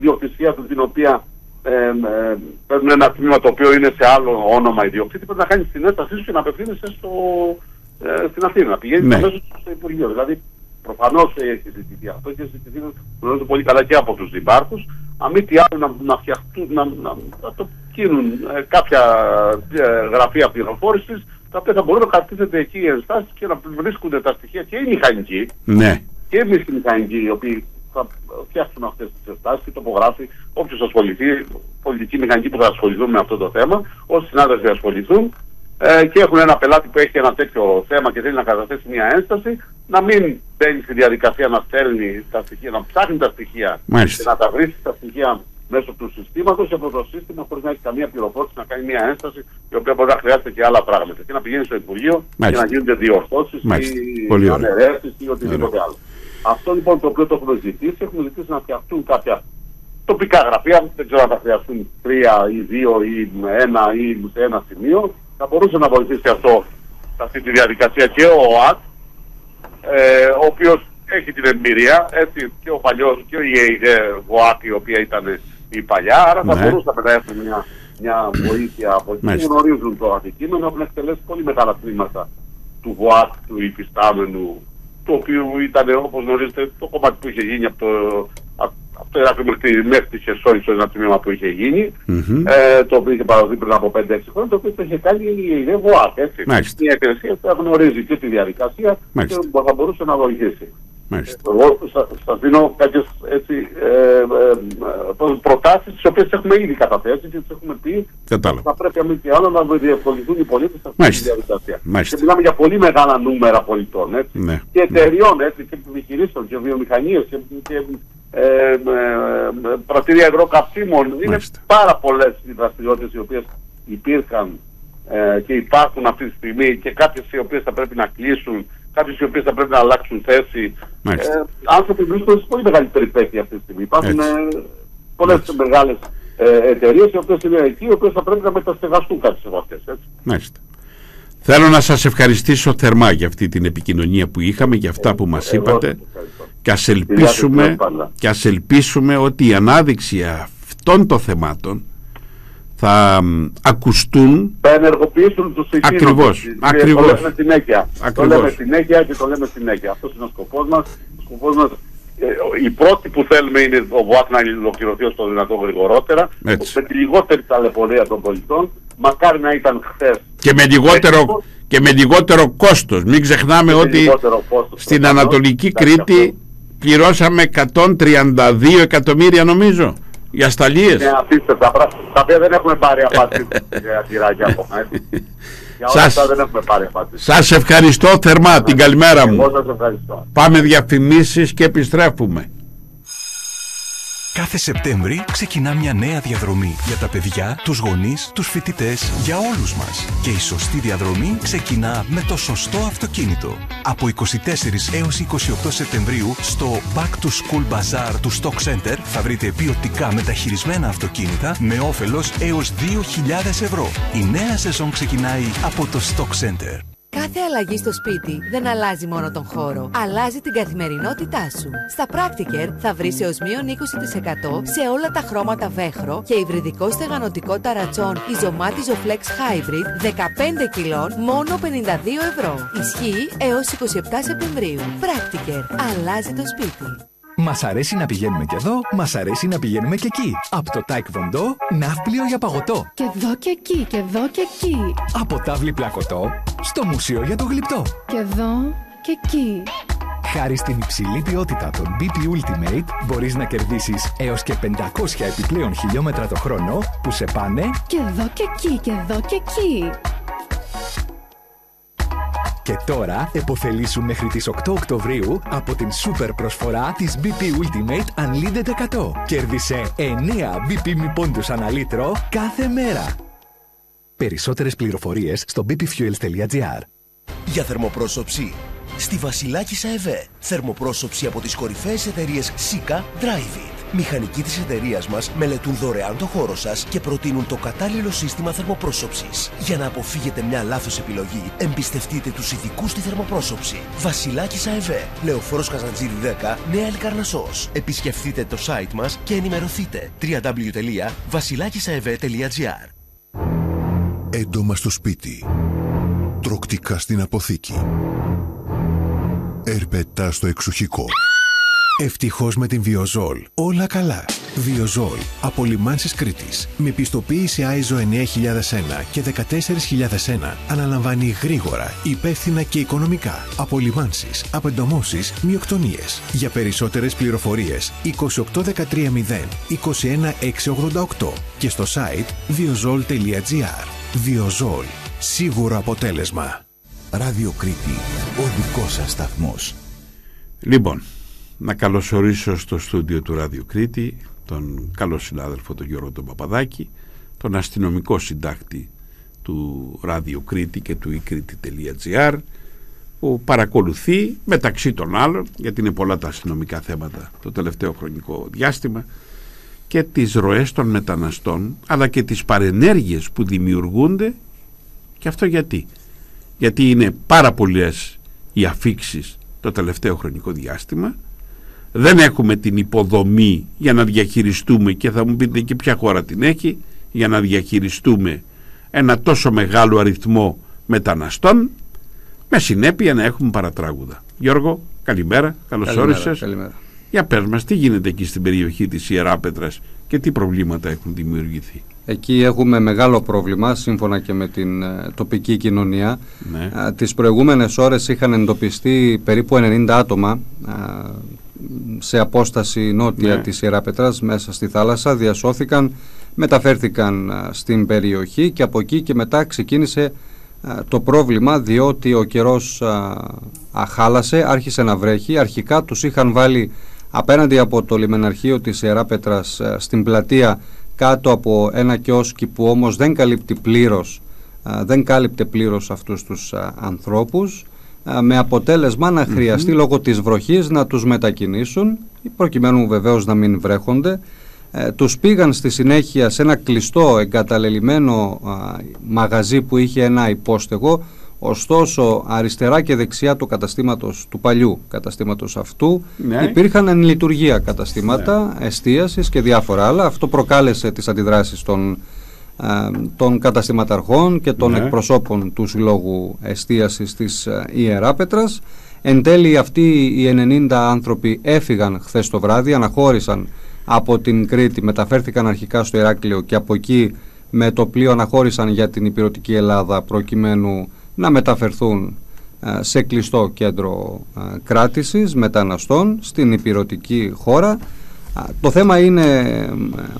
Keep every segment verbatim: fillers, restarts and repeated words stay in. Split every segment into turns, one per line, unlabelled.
ιδιοκτησία του, την οποία ε, ε, παίρνουν ένα τμήμα το οποίο είναι σε άλλο όνομα ιδιοκτήτη, πρέπει να κάνει την έντασή σου και να απευθύνεσαι στο, ε, στην Αθήνα. Να πηγαίνει ναι. αμέσως στο Υπουργείο. Δηλαδή, προφανώς έχει ζητηθεί αυτό και ζητηθεί, γνωρίζω πολύ καλά και από τους δημάρχους, αν μη τι άλλο να, να φτιαχτούν, να, να, να το κίνουν ε, κάποια ε, γραφεία πληροφόρησης, τα οποία θα μπορούν να κατευθύνονται εκεί οι ενστάσεις και να βρίσκονται τα στοιχεία και οι μηχανικοί
ναι.
και εμείς οι μηχανικοί, οι οποίοι θα φτιάξουν αυτές τις ενστάσεις, οι τοπογράφοι, όποιος ασχοληθεί, πολιτικοί μηχανικοί που θα ασχοληθούν με αυτό το θέμα, όσοι συνάδελφοι ασχοληθούν ε, και έχουν ένα πελάτη που έχει ένα τέτοιο θέμα και θέλει να καταθέσει μια ένσταση, να μην μπαίνει στη διαδικασία να στέλνει τα στοιχεία, να ψάχνει τα στοιχεία
Μάλιστα.
και να τα βρει τα στοιχεία μέσω του συστήματος, από το σύστημα, χωρίς να έχει καμία πληροφόρηση, να κάνει μια ένσταση η οποία μπορεί να χρειάζεται και άλλα πράγματα. Και να πηγαίνει στο Υπουργείο Μάλιστα. και να γίνονται διορθώσεις ή αναιρέσεις ή οτιδήποτε άλλο. Αυτό λοιπόν το οποίο το έχουμε ζητήσει, έχουμε ζητήσει να φτιαχτούν κάποια τοπικά γραφεία, δεν ξέρω αν θα χρειαστούν τρία ή δύο ή ένα ή σε ένα σημείο. Θα μπορούσε να βοηθήσει αυτό σε αυτή τη διαδικασία και ο ΟΑΤ, ε, ο οποίος έχει την εμπειρία, έτσι, και ο παλιός και η ΟΑΤ, η οποία ήταν η παλιά, άρα θα ναι. μπορούσαμε να έχουμε μια, μια βοήθεια από εκεί που γνωρίζουν το αντικείμενο, έχουν εκτελέσει πολύ μεγάλα τμήματα του ΒΟΑΤ, του υφιστάμενου, το οποίο ήταν, όπως γνωρίζετε, το κομμάτι που είχε γίνει από το, από το Ηράκλειο μέχρι τη Χερσόνησο, ένα τμήμα που είχε γίνει, mm-hmm. ε, το οποίο είχε παραδοθεί πριν από πέντε έξι χρόνια, το οποίο το είχε κάνει η ΒΟΑΤ, έτσι. Μάλιστα. Μια υπηρεσία που γνωρίζει και τη διαδικασία Μάλιστα. και θα μπορούσε να βοηθήσει. Εγώ σας δίνω κάποιες έτσι, ε, ε, προτάσεις τις οποίες έχουμε ήδη καταθέσει και τις έχουμε πει ότι θα πρέπει αμέσως και άλλο να διευκολυνθούν οι πολίτες σε αυτή τη διαδικασία. Μάλιστα. Και μιλάμε για πολύ μεγάλα νούμερα πολιτών, έτσι, ναι. και εταιριών, έτσι, και επιχειρήσεων και βιομηχανίες και, και ε, ε, ε, πρατήρια αγροκαυσίμων. Είναι πάρα πολλές οι δραστηριότητες οι οποίες υπήρχαν ε, και υπάρχουν αυτή τη στιγμή και κάποιες οι οποίες θα πρέπει να κλείσουν, κάποιες οι οποίες θα πρέπει να αλλάξουν θέση. Ε, άνθρωποι βρίσκονται σε πολύ μεγάλη περιπέτεια αυτή τη στιγμή. Υπάρχουν ε, πολλές έτσι. μεγάλες ε, εταιρείες οι οποίες είναι εκεί, οι οποίες θα πρέπει να μεταστεγαστούν κάποιες από αυτές. Έτσι.
Μάλιστα. Θέλω να σας ευχαριστήσω θερμά για αυτή την επικοινωνία που είχαμε, για αυτά που μας είπατε, και ας ελπίσουμε, και ας ελπίσουμε ότι η ανάδειξη αυτών των θεμάτων θα ακουστούν,
θα ενεργοποιήσουν τους
εκείνους. Ακριβώς, ακριβώς.
Το λέμε συνέχεια. Το λέμε συνέχεια και το λέμε συνέχεια. Αυτός είναι ο σκοπός μας. Ο σκοπός μας, ε, η πρώτη που θέλουμε είναι ο ΒΟΑΤ να ολοκληρωθεί όσο το δυνατόν γρηγορότερα, με τη λιγότερη ταλαιπωρία των πολιτών. Μακάρι να ήταν χθες.
Και με λιγότερο, και με λιγότερο κόστος. Μην ξεχνάμε ότι στην Ανατολική Κρήτη πληρώσαμε εκατόν τριάντα δύο εκατομμύρια, νομίζω, για σταλίες.
Είναι απίστευτα πράγματα, τα οποία δεν έχουμε πάρει απάντηση για τυράκια ακόμα. Για όλα αυτά δεν έχουμε πάρει απάντηση.
Σας ευχαριστώ θερμά, την καλημέρα μου.
Εγώ σας ευχαριστώ.
Πάμε διαφημίσεις και επιστρέφουμε.
Κάθε Σεπτέμβρη ξεκινά μια νέα διαδρομή για τα παιδιά, τους γονείς, τους φοιτητές, για όλους μας. Και η σωστή διαδρομή ξεκινά με το σωστό αυτοκίνητο. Από είκοσι τέσσερις έως είκοσι οκτώ Σεπτεμβρίου στο Back to School Bazaar του Stock Center θα βρείτε ποιοτικά μεταχειρισμένα αυτοκίνητα με όφελος έως δύο χιλιάδες ευρώ. Η νέα σεζόν ξεκινάει από το Stock Center.
Κάθε αλλαγή στο σπίτι δεν αλλάζει μόνο τον χώρο, αλλάζει την καθημερινότητά σου. Στα Practiker θα βρεις έως μείον είκοσι τοις εκατό σε όλα τα χρώματα βέχρο και υβριδικό στεγανοτικό ταρατσόν Isomat Flex Hybrid δεκαπέντε κιλών μόνο πενήντα δύο ευρώ. Ισχύει έως είκοσι επτά Σεπτεμβρίου. Practiker. Αλλάζει το σπίτι.
Μας αρέσει να πηγαίνουμε και εδώ, μας αρέσει να πηγαίνουμε και εκεί. Από το Taekwondo, ναύπλιο για παγωτό.
Και εδώ και εκεί, και εδώ και εκεί.
Από τάβλη πλακωτό, στο μουσείο για το γλυπτό.
Και εδώ και εκεί.
Χάρη στην υψηλή ποιότητα των μπι πι Ultimate, μπορείς να κερδίσεις έως και πεντακόσια επιπλέον χιλιόμετρα το χρόνο που σε πάνε
και εδώ και εκεί, και εδώ και εκεί.
Και τώρα επωφελήσου μέχρι τις οκτώ Οκτωβρίου από την σούπερ προσφορά της μπι πι Ultimate Unlimited εκατό. Κέρδισε εννέα μπι πι μη πόντους ανά λίτρο κάθε μέρα. Περισσότερες πληροφορίες στο μπι πι fuels τελεία τζι άρ.
Για θερμοπρόσωψη στη Βασιλάκισσα ΕΒΕ. Θερμοπρόσωψη από τις κορυφαίες εταιρείες Sika, Drive It. Μηχανικοί της εταιρείας μας μελετούν δωρεάν το χώρο σας και προτείνουν το κατάλληλο σύστημα θερμοπρόσωψης. Για να αποφύγετε μια λάθος επιλογή, εμπιστευτείτε τους ειδικούς στη θερμοπρόσωψη. Βασιλάκης ΑΕΒ, Λεωφόρος Καζαντζήρη δέκα, Νέα Ελκαρνασσός. Επισκεφτείτε το site μας και ενημερωθείτε. double-u double-u double-u τελεία βασιλάκισαεβ τελεία τζι άρ.
Έντομα στο σπίτι. Τροκτικά στην αποθήκη. Ερπετά στο εξοχικό. Ευτυχώς με την Βιοζόλ. Όλα καλά. Βιοζόλ. Από Λιμάνσης Κρήτης. Με πιστοποίηση άιζο εννιά χιλιάδες ένα και δεκατέσσερα χιλιάδες ένα. Αναλαμβάνει γρήγορα, υπεύθυνα και οικονομικά. Απολυμάνσεις, απεντομώσεις, μειοκτονίες. Για περισσότερες πληροφορίες είκοσι οκτώ δεκατρία μηδέν είκοσι ένα εξακόσια ογδόντα οκτώ και στο site βιοζόλ τελεία τζι άρ. Βιοζόλ. Σίγουρο αποτέλεσμα.
Ράδιο Κρήτη. Ο δικός σας σταθμός.
Λοιπόν, να καλωσορίσω στο στούντιο του Ράδιο Κρήτη τον καλό συνάδελφο τον Γιώργο τον Παπαδάκη, τον αστυνομικό συντάκτη του Ράδιο Κρήτη και του ι κρήτη τελεία τζι άρ, που παρακολουθεί μεταξύ των άλλων, γιατί είναι πολλά τα αστυνομικά θέματα το τελευταίο χρονικό διάστημα, και τις ροές των μεταναστών, αλλά και τις παρενέργειες που δημιουργούνται. Και αυτό γιατί γιατί είναι πάρα πολλές οι αφίξεις το τελευταίο χρονικό διάστημα. Δεν έχουμε την υποδομή για να διαχειριστούμε, και θα μου πείτε και ποια χώρα την έχει, για να διαχειριστούμε ένα τόσο μεγάλο αριθμό μεταναστών, με συνέπεια να έχουμε παρατράγουδα. Γιώργο, καλημέρα, καλώς όρισες. Για πες μας, τι γίνεται εκεί στην περιοχή της Ιεράπετρας και τι προβλήματα έχουν δημιουργηθεί?
Εκεί έχουμε μεγάλο πρόβλημα, σύμφωνα και με την ε, τοπική κοινωνία.
Ναι.
Ε, τις προηγούμενες ώρες είχαν εντοπιστεί περίπου ενενήντα άτομα ε, σε απόσταση νότια, ναι, της Ιεράπετρας, μέσα στη θάλασσα. Διασώθηκαν, μεταφέρθηκαν ε, στην περιοχή και από εκεί και μετά ξεκίνησε ε, το πρόβλημα, διότι ο καιρός ε, αχάλασε, άρχισε να βρέχει. Αρχικά τους είχαν βάλει απέναντι από το λιμεναρχείο της Ιεράπετρας ε, στην πλατεία, κάτω από ένα κιόσκι που όμως δεν καλύπτει πλήρως, α, δεν κάλυπτε πλήρως αυτούς τους α, ανθρώπους, α, με αποτέλεσμα να χρειαστεί mm-hmm. λόγω της βροχής να τους μετακινήσουν, προκειμένου βεβαίως να μην βρέχονται. Ε, τους πήγαν στη συνέχεια σε ένα κλειστό εγκαταλελειμμένο α, μαγαζί που είχε ένα υπόστεγο. Ωστόσο, αριστερά και δεξιά του καταστήματος, του παλιού καταστήματος αυτού, ναι, υπήρχαν εν λειτουργία καταστήματα, ναι, εστίασης και διάφορα άλλα. Αυτό προκάλεσε τις αντιδράσεις των, ε, των καταστηματαρχών και των, ναι, εκπροσώπων του Συλλόγου Εστίασης της ε, Ιεράπετρας. Εν τέλει, αυτοί οι ενενήντα άνθρωποι έφυγαν χθες το βράδυ, αναχώρησαν από την Κρήτη, μεταφέρθηκαν αρχικά στο Ηράκλειο και από εκεί με το πλοίο αναχώρησαν για την Ηπειρωτική Ελλάδα, προκειμένου να μεταφερθούν α, σε κλειστό κέντρο α, κράτησης μεταναστών στην ηπειρωτική χώρα. Α, το θέμα είναι α,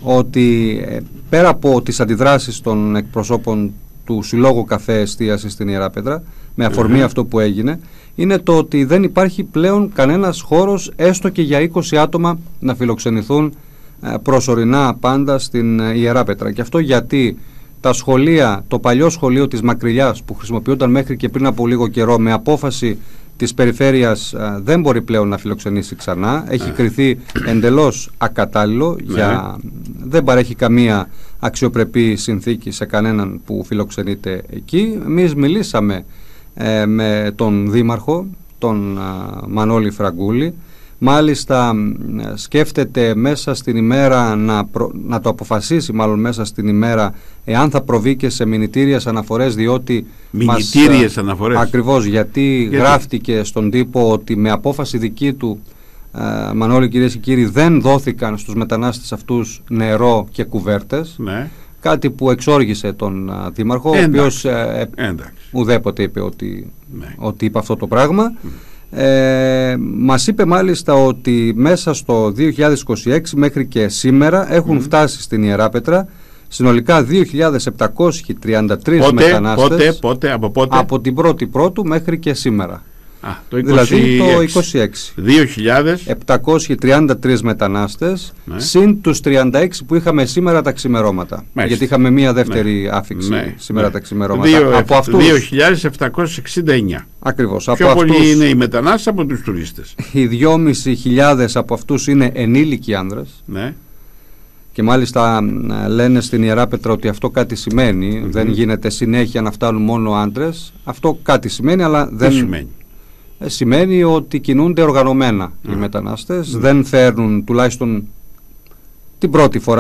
ότι ε, πέρα από τις αντιδράσεις των εκπροσώπων του Συλλόγου Καφέ Εστίασης στην Ιεράπετρα, με αφορμή mm-hmm. αυτό που έγινε, είναι το ότι δεν υπάρχει πλέον κανένας χώρος, έστω και για είκοσι άτομα, να φιλοξενηθούν α, προσωρινά πάντα στην α, Ιεράπετρα. Και αυτό γιατί τα σχολεία, το παλιό σχολείο της Μακριλιάς που χρησιμοποιούνταν μέχρι και πριν από λίγο καιρό, με απόφαση της περιφέρειας α, δεν μπορεί πλέον να φιλοξενήσει ξανά. Έχει yeah. κριθεί εντελώς ακατάλληλο, yeah. για, δεν παρέχει καμία αξιοπρεπή συνθήκη σε κανέναν που φιλοξενείται εκεί. Εμείς μιλήσαμε ε, με τον Δήμαρχο, τον α, Μανώλη Φραγκούλη. Μάλιστα σκέφτεται μέσα στην ημέρα να, προ... να το αποφασίσει μάλλον μέσα στην ημέρα εάν θα προβεί και σε μηνυτήριες αναφορές, διότι
μηνυτήριες
μας,
αναφορές
ακριβώς γιατί, γιατί γράφτηκε στον τύπο ότι με απόφαση δική του ε, Μανώλη, κυρίες και κύριοι, δεν δόθηκαν στους μετανάστες αυτούς νερό και κουβέρτες,
ναι,
κάτι που εξόργησε τον α, Δήμαρχο,
εντάξει,
ο οποίος ε, ουδέποτε είπε ότι, ναι, ότι είπε αυτό το πράγμα. Mm. Ε, μας είπε μάλιστα ότι μέσα στο δύο χιλιάδες είκοσι έξι μέχρι και σήμερα έχουν mm. φτάσει στην Ιεράπετρα συνολικά δύο χιλιάδες επτακόσιοι τριάντα τρεις
πότε,
μετανάστες.
Πότε, πότε, από πότε?
Από την πρώτη Πρώτου μέχρι και σήμερα.
Α, το είκοσι έξι.
Δηλαδή το είκοσι έξι.
δύο χιλιάδες
επτακόσιοι τριάντα τρεις μετανάστες, ναι. συν τους τριάντα έξι που είχαμε σήμερα τα ξημερώματα. Μάλιστα. Γιατί είχαμε μία δεύτερη ναι. άφιξη ναι. σήμερα ναι. τα ξημερώματα.
Δύο, από αυτούς, δύο χιλιάδες επτακόσιοι εξήντα εννιά.
Ακριβώς.
Πιο από πολλοί αυτούς, είναι οι μετανάστες από τους τουρίστες.
Οι δυόμισι χιλιάδες από αυτούς είναι ενήλικοι άνδρες.
Ναι.
Και μάλιστα λένε στην Ιεράπετρα ότι αυτό κάτι σημαίνει. Mm-hmm. Δεν γίνεται συνέχεια να φτάνουν μόνο άντρες. Αυτό κάτι σημαίνει, αλλά δεν...
Τι σημαίνει?
Ε, σημαίνει ότι κινούνται οργανωμένα mm. οι μετανάστες. Mm. Δεν φέρνουν, τουλάχιστον την πρώτη φορά